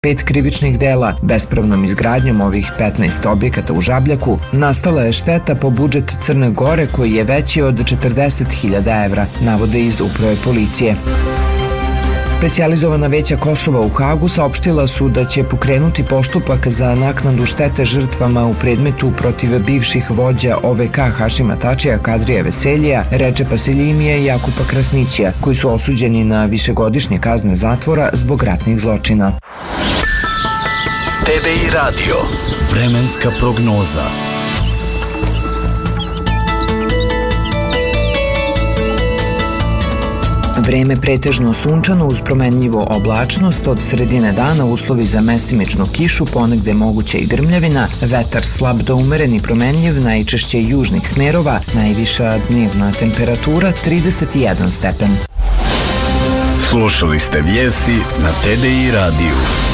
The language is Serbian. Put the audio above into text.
5 krivičnih dela. Bespravnom izgradnjom ovih 15 objekata u Žabljaku nastala je šteta po budžet Crne Gore koji je veći od 40.000 evra, navode iz Uprave policije. Specijalizovana veća Kosova u Hagu saopštila su da će pokrenuti postupak za naknadu štete žrtvama u predmetu protiv bivših vođa OVK Hašima Tačija, Kadrija Veseljija, Redžepa Seljimija i Jakupa Krasnićija, koji su osuđeni na višegodišnje kazne zatvora zbog ratnih zločina. TDI Radio. Vremenska prognoza. Vreme pretežno sunčano uz promenljivo oblačnost, od sredine dana uslovi za mestimičnu kišu, ponegde moguća i grmljavina, vetar slab do umeren i promenljiv, najčešće južnih smerova, najviša dnevna temperatura 31 stepen. Slušali ste vijesti na TDI Radio.